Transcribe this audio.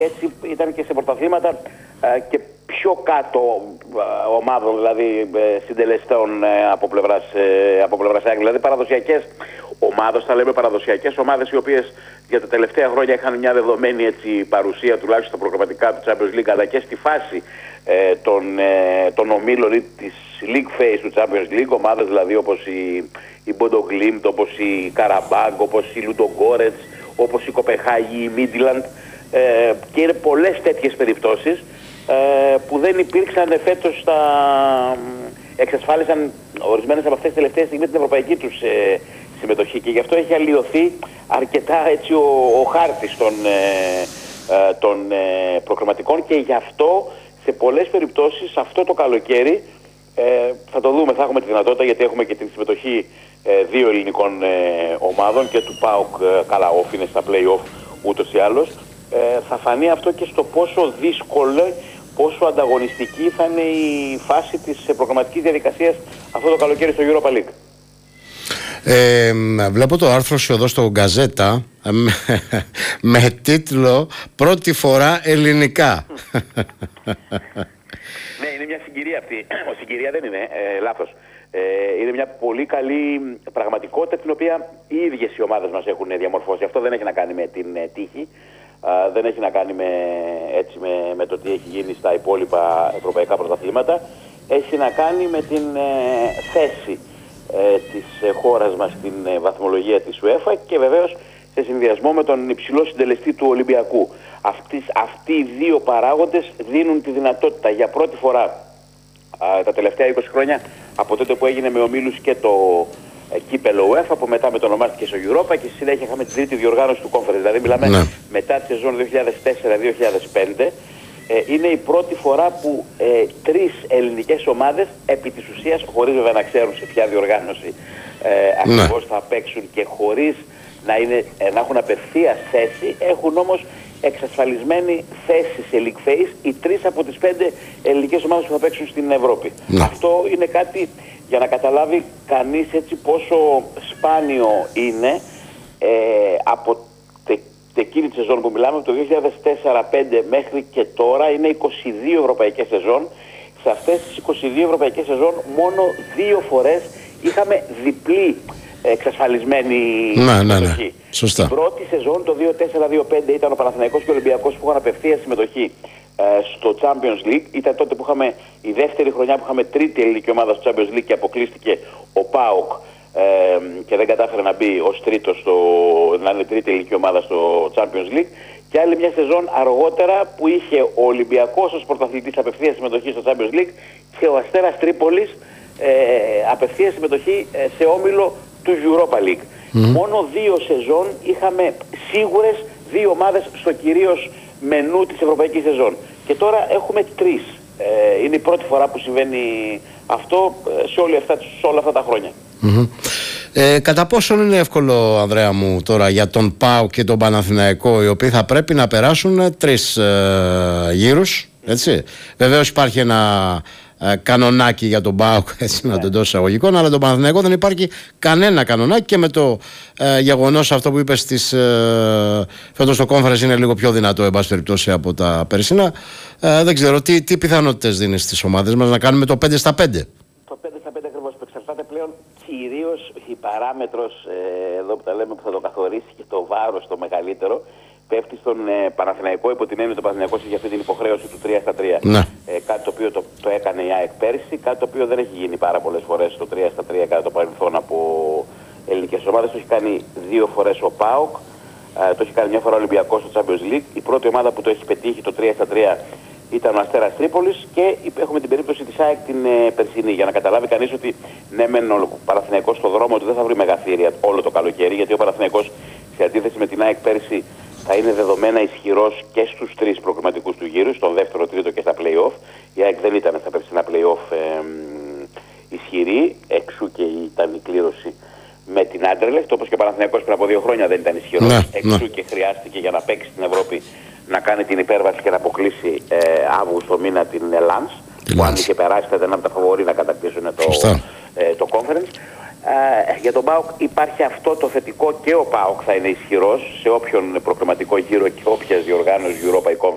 Έτσι ήταν και σε πρωταθλήματα και πιο κάτω ομάδων, δηλαδή συντελεστών από πλευράς ΑΕΚ. Δηλαδή παραδοσιακές ομάδες, θα λέμε παραδοσιακές ομάδες, οι οποίες για τα τελευταία χρόνια είχαν μια δεδομένη παρουσία, τουλάχιστον προγραμματικά του Champions League, αλλά και στη φάση των ομίλων ή της League Phase του Champions League, ομάδες δηλαδή όπως η Bodo Glimt, όπως η Karabag, όπως η Ludogorets, όπως η Κοπεχάγη, η Midland, και είναι πολλές τέτοιες περιπτώσεις που δεν υπήρξαν φέτος, εξασφάλισαν ορισμένες από αυτές τις τελευταίες στιγμές την ευρωπαϊκή τους συμμετοχή, και γι' αυτό έχει αλλοιωθεί αρκετά έτσι ο χάρτης των προκριματικών, και γι' αυτό σε πολλές περιπτώσεις αυτό το καλοκαίρι θα το δούμε, θα έχουμε τη δυνατότητα, γιατί έχουμε και την συμμετοχή δύο ελληνικών ομάδων και του ΠΑΟΚ, καλά off είναι στα play-off ούτως ή άλλως. Θα φανεί αυτό και στο πόσο δύσκολο, πόσο ανταγωνιστική θα είναι η φάση της προγραμματικής διαδικασίας αυτό το καλοκαίρι στο Europa League. Βλέπω το άρθρο σου εδώ στο Γκαζέτα με τίτλο «Πρώτη φορά ελληνικά». Ναι, είναι μια συγκυρία αυτή. Συγκυρία δεν είναι, λάθος. Είναι μια πολύ καλή πραγματικότητα, την οποία οι ίδιες οι ομάδες μας έχουν διαμορφώσει. Αυτό δεν έχει να κάνει με την τύχη. Δεν έχει να κάνει με το τι έχει γίνει στα υπόλοιπα ευρωπαϊκά πρωταθλήματα. Έχει να κάνει με την θέση της χώρας μας στην βαθμολογία της UEFA, και βεβαίως σε συνδυασμό με τον υψηλό συντελεστή του Ολυμπιακού. Αυτοί οι δύο παράγοντες δίνουν τη δυνατότητα για πρώτη φορά τα τελευταία 20 χρόνια, από τότε που έγινε με ομίλους και το κύπελο UEFA, που μετά μετονομάστηκε στο Europa, και στη συνέχεια είχαμε την τρίτη διοργάνωση του Conference. Δηλαδή μιλάμε μετά τη σεζόν 2004-2005. Είναι η πρώτη φορά που τρεις ελληνικές ομάδες επί της ουσίας, χωρίς βέβαια να ξέρουν σε ποια διοργάνωση ακριβώς θα παίξουν και χωρίς να έχουν απευθείας θέση, έχουν όμως εξασφαλισμένη θέση σε League Phase οι τρεις από τις 5 ελληνικές ομάδες που θα παίξουν στην Ευρώπη. Αυτό είναι κάτι για να καταλάβει κανείς έτσι πόσο σπάνιο είναι. Από εκείνη τη σεζόν που μιλάμε, από το 2004-2005 μέχρι και τώρα, είναι 22 ευρωπαϊκές σεζόν. Σε αυτές τις 22 ευρωπαϊκές σεζόν μόνο 2 φορές είχαμε διπλή εξασφαλισμένη συμμετοχή. Σωστά. Η πρώτη σεζόν, το 2004-2005, ήταν ο Παναθηναϊκός και ο Ολυμπιακός που είχαν απευθείας συμμετοχή στο Champions League. Ήταν τότε που είχαμε, η δεύτερη χρονιά που είχαμε τρίτη ελληνική ομάδα στο Champions League, και αποκλείστηκε ο ΠΑΟΚ και δεν κατάφερε να μπει ως τρίτος, να είναι τρίτη ελληνική ομάδα στο Champions League. Και άλλη μια σεζόν αργότερα που είχε ο Ολυμπιακός ως πρωταθλητής απευθείας συμμετοχή στο Champions League και ο Αστέρας Τρίπολης απευθείας συμμετοχή σε όμιλο του Europa League. Μόνο 2 σεζόν είχαμε σίγουρες 2 ομάδες στο κυρίως μενού της ευρωπαϊκής σεζόν. Και τώρα έχουμε 3. Είναι η πρώτη φορά που συμβαίνει αυτό σε όλα αυτά τα χρόνια. Κατά πόσον είναι εύκολο, Ανδρέα μου, τώρα για τον ΠΑΟΚ και τον Παναθηναϊκό, οι οποίοι θα πρέπει να περάσουν 3 γύρους, έτσι? Βεβαίως υπάρχει ένα κανονάκι για τον ΠΑΟΚ, έτσι, να το εντός εισαγωγικών, αλλά τον Παναθηναϊκό δεν υπάρχει κανένα κανονάκι, και με το γεγονός αυτό που είπες φέτος το Conference είναι λίγο πιο δυνατό, εν πάση περιπτώσει, από τα περσινά. Δεν ξέρω τι πιθανότητες δίνει στις ομάδες μας να κάνουμε το 5-5. Το 5-5 ακριβώς, που εξαρτάται πλέον κυρίως η παράμετρος εδώ που τα λέμε, που θα το καθορίσει και το βάρος το μεγαλύτερο, πέφτει στον Παναθηναϊκό, υπό την έννοια ότι ο Παναθηναϊκός έχει αυτή την υποχρέωση του 3-3. Κάτι το οποίο το έκανε η ΑΕΚ πέρσι, κάτι το οποίο δεν έχει γίνει πάρα πολλές φορές το 3-3 κατά το παρελθόν από ελληνικές ομάδες. Το έχει κάνει 2 φορές ο ΠΑΟΚ, το έχει κάνει μια φορά ο Ολυμπιακός στο Champions League. Η πρώτη ομάδα που το έχει πετύχει το 3-3 ήταν ο Αστέρας Τρίπολης, και έχουμε την περίπτωση της ΑΕΚ την περσινή, για να καταλάβει κανείς ότι ναι, μεν ο Παναθηναϊκός στο δρόμο του δεν θα βρει μεγαθύρια όλο το καλοκαίρι, γιατί ο Παναθηναϊκός, σε αντίθεση με την ΑΕΚ πέρσι, θα είναι δεδομένα ισχυρός και στους 3 προκριματικούς του γύρου, στον δεύτερο, τρίτο και στα play-off. Η ΑΕΚ δεν ήταν στα περσινά play-off ισχυρή, εξού και ήταν η κλήρωση με την Άντερλεχτ, όπως και ο Παναθηναϊκός πριν από 2 χρόνια δεν ήταν ισχυρός, εξού και χρειάστηκε για να παίξει στην Ευρώπη να κάνει την υπέρβαση και να αποκλείσει Αύγουστο μήνα την Lens, που αν είχε περάσει θα ήταν από τα φαβορί να κατακτήσουν το Conference. Για τον ΠΑΟΚ υπάρχει αυτό το θετικό, και ο ΠΑΟΚ θα είναι ισχυρός σε όποιον προκριματικό γύρο και όποιας διοργάνωση Europa Conference